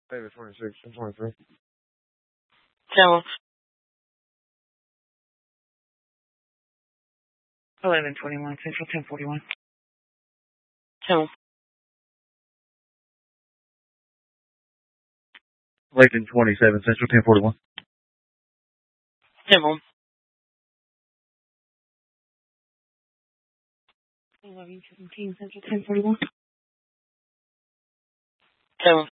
David 26 and 23. 11:21 Central 10:41. Layton 27 Central 10:41. 11:17 Central 10:41.